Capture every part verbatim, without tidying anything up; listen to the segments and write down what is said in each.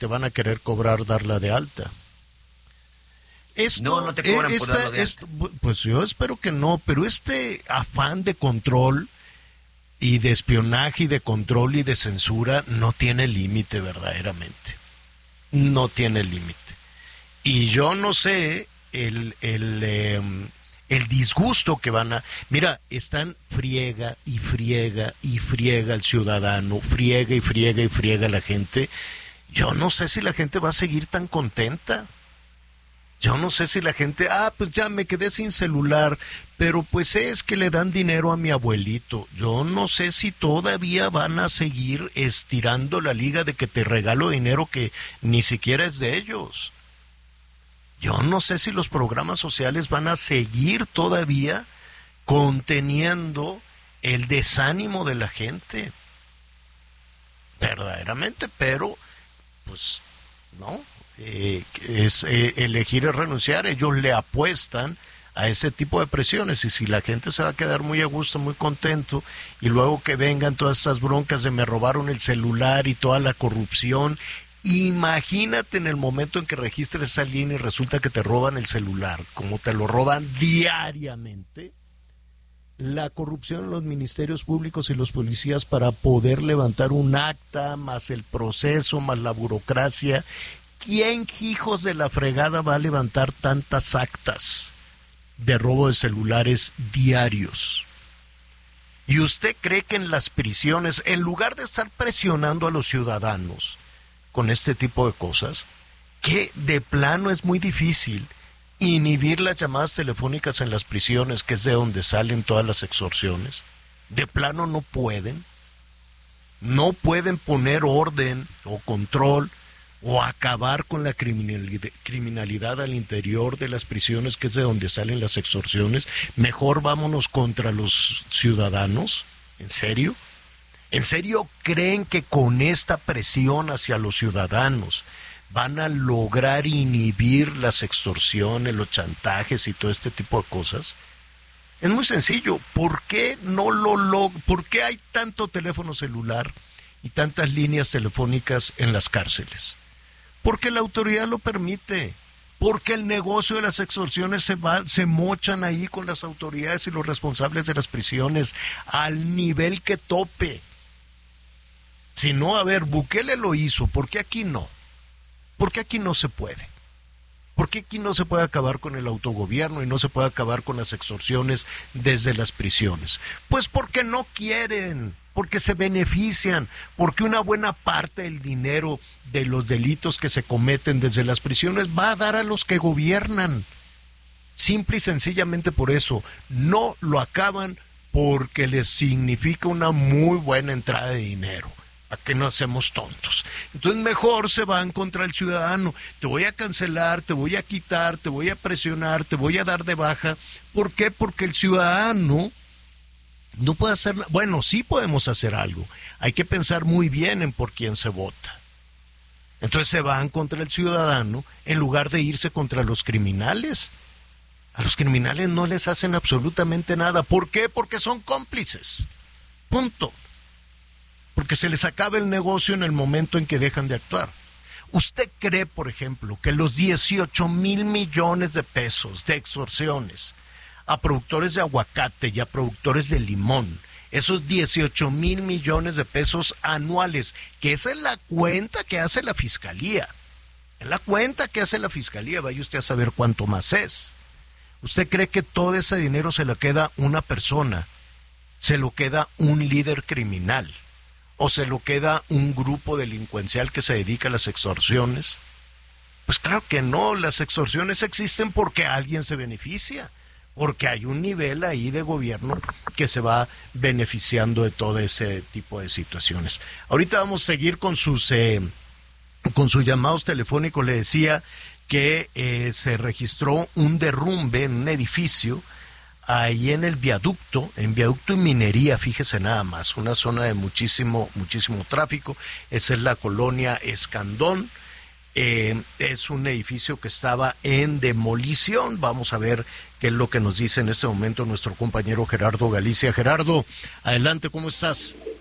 te van a querer cobrar darla de alta. Esto, no, no te cobran esta, por darlo de esto, pues yo espero que no, pero este afán de control y de espionaje y de control y de censura no tiene límite verdaderamente. No tiene límite. Y yo no sé el, el, eh, el disgusto que van a... Mira, están friega y friega y friega el ciudadano, friega y friega y friega la gente. Yo no sé si la gente va a seguir tan contenta. Yo no sé si la gente, ah, pues ya me quedé sin celular, pero pues es que le dan dinero a mi abuelito. Yo no sé si todavía van a seguir estirando la liga de que te regalo dinero que ni siquiera es de ellos. Yo no sé si los programas sociales van a seguir todavía conteniendo el desánimo de la gente. Verdaderamente, pero pues no. Eh, es eh, elegir es renunciar. Ellos le apuestan a ese tipo de presiones, y si la gente se va a quedar muy a gusto, muy contento, y luego que vengan todas esas broncas de me robaron el celular y toda la corrupción, imagínate en el momento en que registres esa línea y resulta que te roban el celular, como te lo roban diariamente, la corrupción en los ministerios públicos y los policías para poder levantar un acta, más el proceso, más la burocracia. ¿Quién, hijos de la fregada, va a levantar tantas actas de robo de celulares diarios? ¿Y usted cree que en las prisiones, en lugar de estar presionando a los ciudadanos con este tipo de cosas, que de plano es muy difícil inhibir las llamadas telefónicas en las prisiones, que es de donde salen todas las extorsiones? De plano no pueden, no pueden poner orden o control o acabar con la criminalidad, criminalidad al interior de las prisiones, que es de donde salen las extorsiones. Mejor vámonos contra los ciudadanos. ¿En serio? ¿En serio creen que con esta presión hacia los ciudadanos van a lograr inhibir las extorsiones, los chantajes y todo este tipo de cosas? Es muy sencillo. ¿Por qué no lo log- ¿Por qué hay tanto teléfono celular y tantas líneas telefónicas en las cárceles? Porque la autoridad lo permite, porque el negocio de las extorsiones se va, se mochan ahí con las autoridades y los responsables de las prisiones al nivel que tope. Si no, a ver, Bukele lo hizo, ¿por qué aquí no? ¿Por qué aquí no se puede? ¿Por qué aquí no se puede acabar con el autogobierno y no se puede acabar con las extorsiones desde las prisiones? Pues porque no quieren, porque se benefician, porque una buena parte del dinero de los delitos que se cometen desde las prisiones va a dar a los que gobiernan. Simple y sencillamente por eso. No lo acaban porque les significa una muy buena entrada de dinero. ¿A qué no hacemos tontos? Entonces mejor se van contra el ciudadano. Te voy a cancelar, te voy a quitar, te voy a presionar, te voy a dar de baja. ¿Por qué? Porque el ciudadano no puede hacer nada. Bueno, sí podemos hacer algo. Hay que pensar muy bien en por quién se vota. Entonces se van contra el ciudadano en lugar de irse contra los criminales. A los criminales no les hacen absolutamente nada. ¿Por qué? Porque son cómplices. Punto. Porque se les acaba el negocio en el momento en que dejan de actuar. ¿Usted cree, por ejemplo, que los dieciocho mil millones de pesos de extorsiones a productores de aguacate y a productores de limón, esos dieciocho mil millones de pesos anuales, que esa es la cuenta que hace la Fiscalía, es la cuenta que hace la Fiscalía, vaya usted a saber cuánto más es? ¿Usted cree que todo ese dinero se lo queda una persona, se lo queda un líder criminal, o se lo queda un grupo delincuencial que se dedica a las extorsiones? Pues claro que no, las extorsiones existen porque alguien se beneficia, porque hay un nivel ahí de gobierno que se va beneficiando de todo ese tipo de situaciones. Ahorita vamos a seguir con sus, eh, con sus llamados telefónicos. Le decía que eh, se registró un derrumbe en un edificio ahí en el viaducto, en viaducto y minería, fíjese nada más, una zona de muchísimo, muchísimo tráfico. Esa es la colonia Escandón. Eh, es un edificio que estaba en demolición. Vamos a ver qué es lo que nos dice en este momento nuestro compañero Gerardo Galicia. Gerardo, adelante, ¿cómo estás?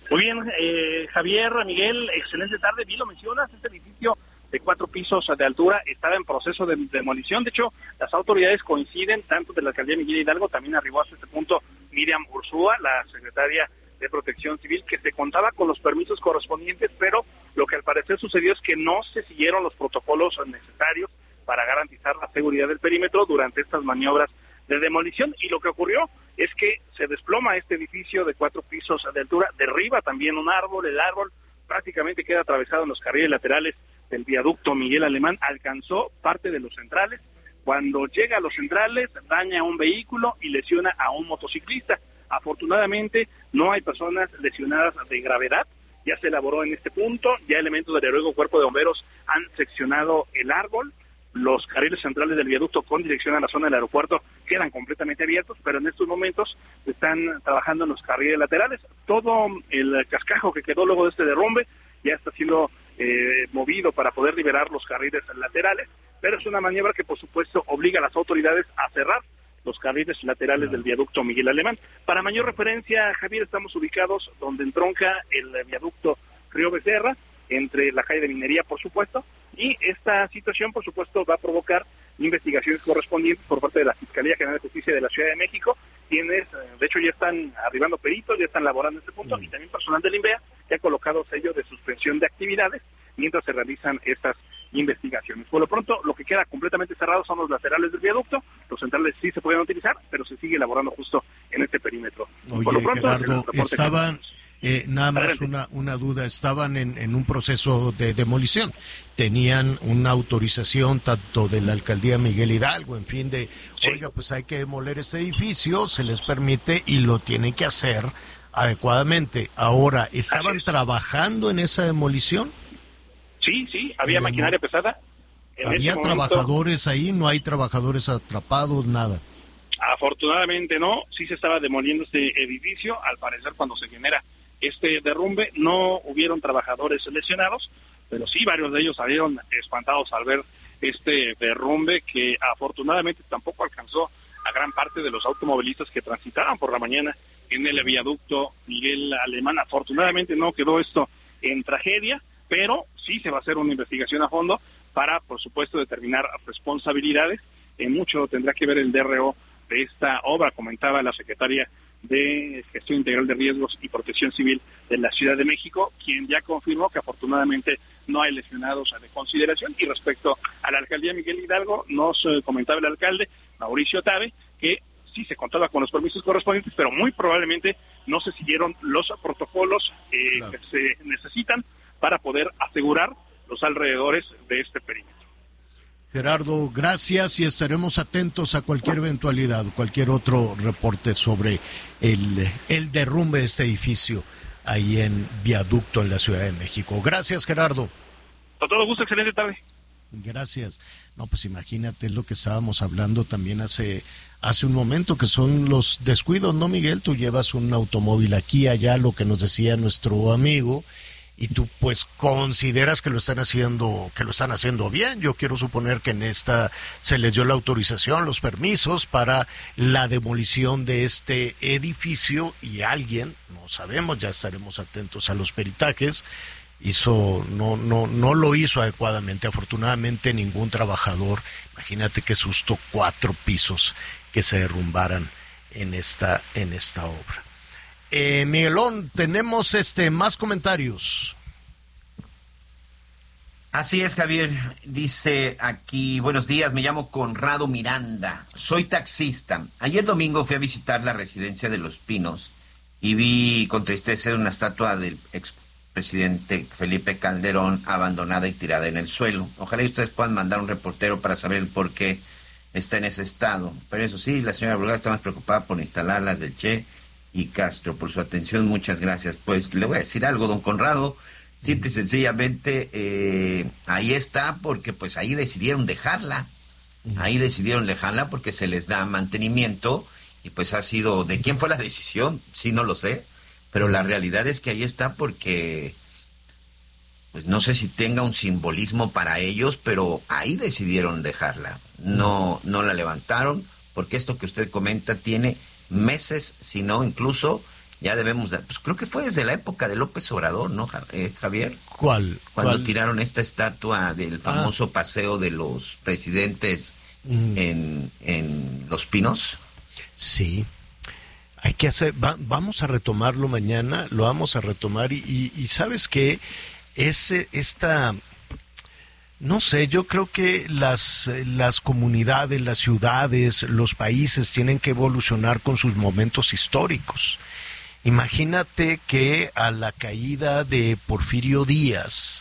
Muy bien, eh, Javier, Miguel, excelente tarde. Bien lo mencionas, este edificio de cuatro pisos de altura estaba en proceso de demolición. De hecho, las autoridades coinciden, tanto de la alcaldía Miguel Hidalgo, también arribó hasta este punto Miriam Ursúa, la secretaria de Protección Civil, que se contaba con los permisos correspondientes, pero lo que al parecer sucedió es que no se siguieron los protocolos necesarios para garantizar la seguridad del perímetro durante estas maniobras de demolición, y lo que ocurrió es que se desploma este edificio de cuatro pisos de altura, derriba también un árbol, el árbol prácticamente queda atravesado en los carriles laterales del viaducto Miguel Alemán, alcanzó parte de los centrales, cuando llega a los centrales daña un vehículo y lesiona a un motociclista. Afortunadamente no hay personas lesionadas de gravedad, ya se elaboró en este punto, ya elementos del Heroico Cuerpo de Bomberos han seccionado el árbol, los carriles centrales del viaducto con dirección a la zona del aeropuerto quedan completamente abiertos, pero en estos momentos están trabajando en los carriles laterales. Todo el cascajo que quedó luego de este derrumbe ya está siendo eh, movido para poder liberar los carriles laterales, pero es una maniobra que por supuesto obliga a las autoridades a cerrar los carriles laterales del viaducto Miguel Alemán. Para mayor referencia, Javier, estamos ubicados donde entronca el viaducto Río Becerra, entre la calle de Minería, por supuesto, y esta situación, por supuesto, va a provocar investigaciones correspondientes por parte de la Fiscalía General de Justicia de la Ciudad de México, quienes, de hecho, ya están arribando peritos, ya están laborando en este punto, mm. y también personal del INVEA que ha colocado sello de suspensión de actividades mientras se realizan estas investigaciones. Por lo pronto, lo que queda completamente cerrado son los laterales del viaducto, los centrales sí se pueden utilizar, pero se sigue elaborando justo en este perímetro. Oye, por lo pronto, Gerardo, estaban... Eh, nada más una, una duda, estaban en, en un proceso de demolición, tenían una autorización tanto de la alcaldía Miguel Hidalgo, en fin, de, sí. oiga, pues hay que demoler este edificio, se les permite y lo tienen que hacer adecuadamente. Ahora, ¿estaban trabajando en esa demolición? Sí, sí, había maquinaria pesada. En ¿Había este momento, trabajadores ahí? ¿No hay trabajadores atrapados? Nada. Afortunadamente no, sí se estaba demoliendo este edificio, al parecer cuando se genera este derrumbe no hubieron trabajadores lesionados, pero sí varios de ellos salieron espantados al ver este derrumbe que afortunadamente tampoco alcanzó a gran parte de los automovilistas que transitaban por la mañana en el viaducto Miguel Alemán. Afortunadamente no quedó esto en tragedia, pero sí se va a hacer una investigación a fondo para, por supuesto, determinar responsabilidades. En mucho tendrá que ver el D R O de esta obra, comentaba la secretaria de Gestión Integral de Riesgos y Protección Civil de la Ciudad de México, quien ya confirmó que afortunadamente no hay lesionados de consideración. Y respecto a la alcaldía Miguel Hidalgo, nos eh, comentaba el alcalde Mauricio Tabe que sí se contaba con los permisos correspondientes, pero muy probablemente no se siguieron los protocolos eh, claro. que se necesitan para poder asegurar los alrededores de este perímetro. Gerardo, gracias y estaremos atentos a cualquier eventualidad, cualquier otro reporte sobre el, el derrumbe de este edificio ahí en Viaducto en la Ciudad de México. Gracias, Gerardo. Con todo gusto, excelente tarde. Gracias. No, pues imagínate lo que estábamos hablando también hace, hace un momento, que son los descuidos, ¿no, Miguel? Tú llevas un automóvil aquí, allá, lo que nos decía nuestro amigo, y tú pues consideras que lo están haciendo, que lo están haciendo bien. Yo quiero suponer que en esta se les dio la autorización, los permisos para la demolición de este edificio y alguien, no sabemos, ya estaremos atentos a los peritajes, hizo, no, no, no lo hizo adecuadamente. Afortunadamente ningún trabajador, imagínate qué susto, cuatro pisos que se derrumbaran en esta, en esta obra. Eh, Miguelón, tenemos este más comentarios. Así es, Javier. Dice aquí, buenos días, me llamo Conrado Miranda, soy taxista. Ayer domingo fui a visitar la residencia de Los Pinos y vi con tristeza una estatua del expresidente Felipe Calderón abandonada y tirada en el suelo. Ojalá y ustedes puedan mandar un reportero para saber el por qué está en ese estado. Pero eso sí, la señora Burgada está más preocupada por instalar las del Che y Castro. Por su atención, muchas gracias. Pues le voy a decir algo, don Conrado, simple y sencillamente eh, ahí está porque pues ahí decidieron dejarla, ahí decidieron dejarla porque se les da mantenimiento y pues ha sido, ¿de quién fue la decisión? Sí, no lo sé, pero la realidad es que ahí está porque pues no sé si tenga un simbolismo para ellos, pero ahí decidieron dejarla, no, no la levantaron porque esto que usted comenta tiene meses, si no incluso ya debemos, de, pues creo que fue desde la época de López Obrador, ¿no, eh, Javier? ¿Cuál? Cuando ¿Cuál? tiraron esta estatua del famoso ah. paseo de los presidentes mm. en, en Los Pinos. Sí. Hay que hacer, va, vamos a retomarlo mañana, lo vamos a retomar y, y, y ¿sabes qué? Ese, esta... No sé, yo creo que las, las comunidades, las ciudades, los países tienen que evolucionar con sus momentos históricos. Imagínate que a la caída de Porfirio Díaz,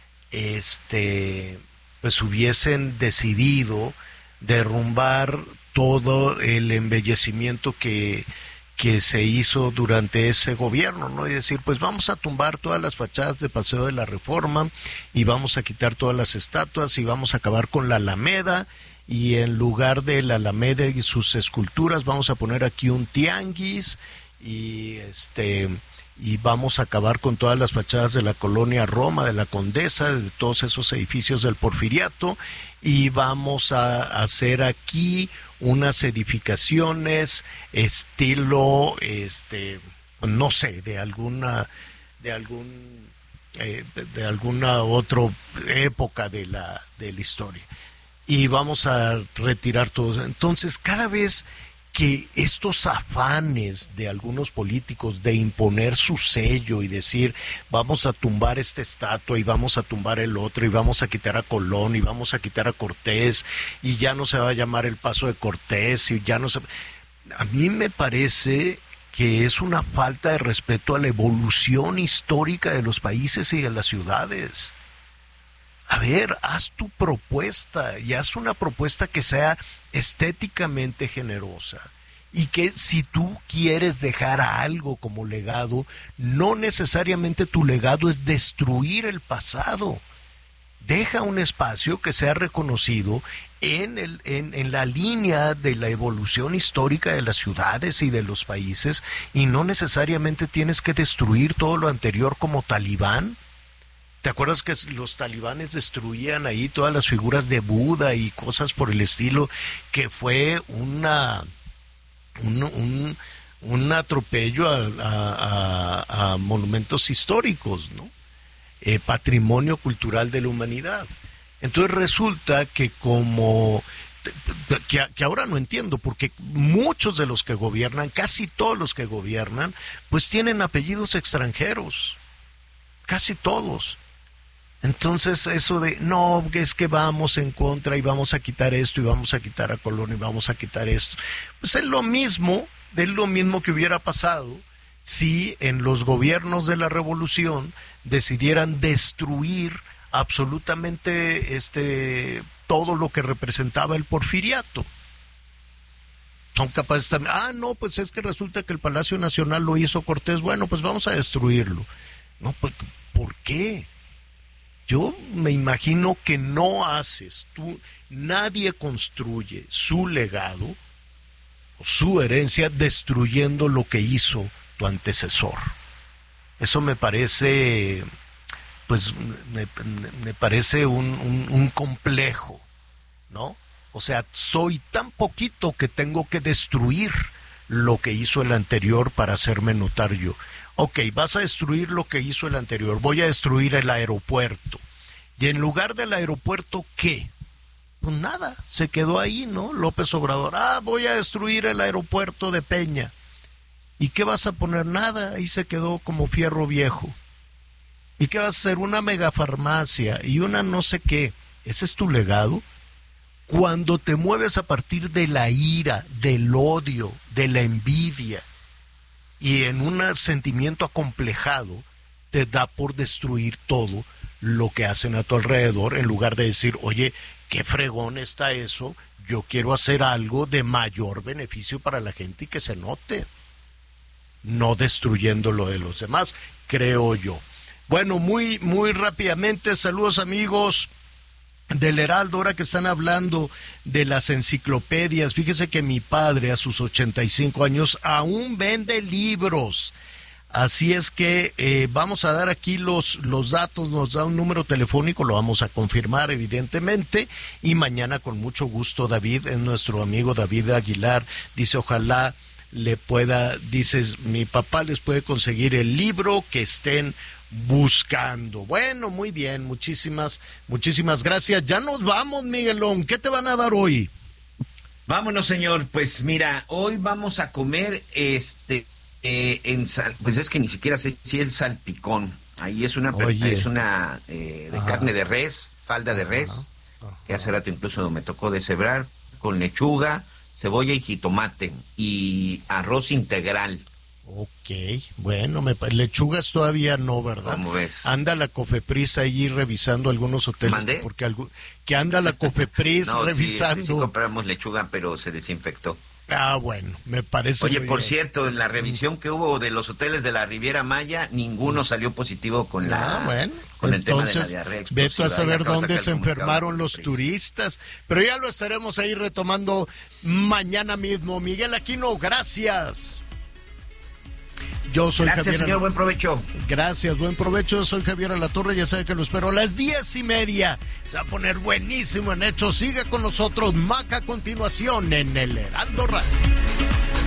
este, pues hubiesen decidido derrumbar todo el embellecimiento que, que se hizo durante ese gobierno, ¿no? Y decir, pues vamos a tumbar todas las fachadas de Paseo de la Reforma y vamos a quitar todas las estatuas y vamos a acabar con la Alameda y en lugar de la Alameda y sus esculturas vamos a poner aquí un tianguis y este y vamos a acabar con todas las fachadas de la colonia Roma, de la Condesa, de todos esos edificios del Porfiriato y vamos a hacer aquí unas edificaciones estilo, este, no sé, de alguna, de algún, eh, de, de alguna otra época de la, de la historia. Y vamos a retirar todo. Entonces, cada vez que estos afanes de algunos políticos de imponer su sello y decir vamos a tumbar esta estatua y vamos a tumbar el otro y vamos a quitar a Colón y vamos a quitar a Cortés y ya no se va a llamar el Paso de Cortés y ya no se... A mí me parece que es una falta de respeto a la evolución histórica de los países y de las ciudades. A ver, haz tu propuesta y haz una propuesta que sea estéticamente generosa y que si tú quieres dejar algo como legado, no necesariamente tu legado es destruir el pasado. Deja un espacio que sea reconocido en, el, en, en la línea de la evolución histórica de las ciudades y de los países y no necesariamente tienes que destruir todo lo anterior como talibán. ¿Te acuerdas que los talibanes destruían ahí todas las figuras de Buda y cosas por el estilo? Que fue una un, un, un atropello a, a, a, a monumentos históricos, ¿no? Eh, patrimonio cultural de la humanidad. Entonces resulta que como... Que, que ahora no entiendo, porque muchos de los que gobiernan, casi todos los que gobiernan, pues tienen apellidos extranjeros. Casi todos. Entonces eso de, no, es que vamos en contra y vamos a quitar esto y vamos a quitar a Colón y vamos a quitar esto, pues es lo mismo, es lo mismo que hubiera pasado si en los gobiernos de la revolución decidieran destruir absolutamente este todo lo que representaba el porfiriato. Son capaces también, ah, no, pues es que resulta que el Palacio Nacional lo hizo Cortés, bueno, pues vamos a destruirlo. No, pues, ¿por qué? Yo me imagino que no haces, tú, nadie construye su legado, su herencia, destruyendo lo que hizo tu antecesor. Eso me parece, pues, me, me parece un, un, un complejo, ¿no? O sea, soy tan poquito que tengo que destruir lo que hizo el anterior para hacerme notar yo. Ok, vas a destruir lo que hizo el anterior, voy a destruir el aeropuerto. Y en lugar del aeropuerto, ¿qué? Pues nada, se quedó ahí, ¿no? López Obrador, ah, voy a destruir el aeropuerto de Peña. ¿Y qué vas a poner? Nada, ahí se quedó como fierro viejo. ¿Y qué vas a hacer? Una megafarmacia y una no sé qué. ¿Ese es tu legado? Cuando te mueves a partir de la ira, del odio, de la envidia, y en un sentimiento acomplejado te da por destruir todo lo que hacen a tu alrededor, en lugar de decir, oye, qué fregón está eso, yo quiero hacer algo de mayor beneficio para la gente y que se note, no destruyendo lo de los demás, creo yo. Bueno, muy, muy rápidamente, saludos amigos del Heraldo, ahora que están hablando de las enciclopedias, fíjese que mi padre a sus ochenta y cinco años aún vende libros, así es que eh, vamos a dar aquí los, los datos, nos da un número telefónico, lo vamos a confirmar evidentemente, y mañana con mucho gusto David, es nuestro amigo David Aguilar, dice ojalá le pueda, dices, mi papá les puede conseguir el libro que estén buscando. Bueno, muy bien, muchísimas, muchísimas gracias. Ya nos vamos, Miguelón. ¿Qué te van a dar hoy? Vámonos, señor. Pues mira, hoy vamos a comer este eh, en sal, pues es que ni siquiera sé si es salpicón. Ahí es una Oye. es una eh, de Ajá. carne de res, falda de res, Ajá. que hace rato incluso me tocó deshebrar, con lechuga, cebolla y jitomate y arroz integral. Ok, bueno, me, pa- lechugas todavía no, ¿verdad? ¿Cómo ves? Anda la Cofepris ahí revisando algunos hoteles. ¿Mandé? Porque algo, que anda la Cofepris No, sí, revisando. este, sí compramos lechuga, pero se desinfectó. Ah, bueno, me parece Oye, muy por bien. cierto, en la revisión que hubo de los hoteles de la Riviera Maya, ninguno salió positivo con la Ah, bueno, con el tema de entonces la diarrea ve tú a explosiva. saber Ahí acaba de dónde sacar se el comunicado enfermaron de los Cofepris. turistas, pero ya lo estaremos ahí retomando mañana mismo. Miguel Aquino, gracias. Yo soy Gracias, Javier. señor, buen provecho. Gracias, buen provecho. Yo soy Javier Alatorre, ya sabe que lo espero a las diez y media. Se va a poner buenísimo en hecho. Siga con nosotros, Maca, a continuación en el Heraldo Radio.